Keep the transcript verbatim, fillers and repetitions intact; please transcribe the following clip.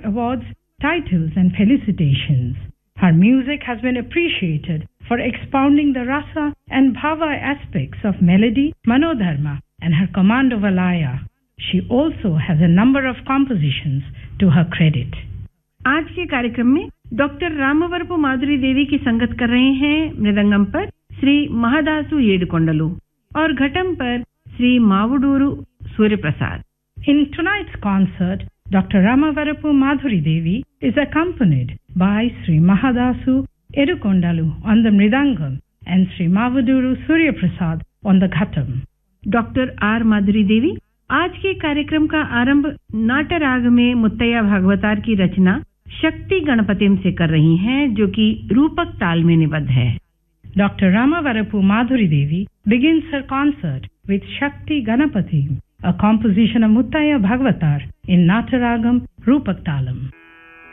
awards, titles and felicitations. Her music has been appreciated for expounding the rasa and bhava aspects of melody, manodharma and her command of alaya. She also has a number of compositions to her credit. आज के कार्यक्रम में doctor रामवरपु माधुरी देवी की संगत कर रहे हैं मृदंगम पर श्री महादासु येडुकोंडलु और घटम पर Shri मावुडूरू Surya Prasad. In tonight's concert, Doctor Ramavarapu Madhuri Devi is accompanied by Sri Mahadasu Yedukondalu on the mridangam and Sri Mavuduru Surya Prasad on the ghatam. Doctor R माधुरी देवी आज के कार्यक्रम का आरंभ नाटराग में मुत्तैया भागवतार की रचना शक्ति गणपतिम से कर रही हैं, जो कि रूपक ताल में निबद्ध है. Doctor Ramavarapu Madhuri Devi begins her concert with Shakti Ganapati, a composition of Muttaya Bhagavatar in Nataragam Rupak Talam.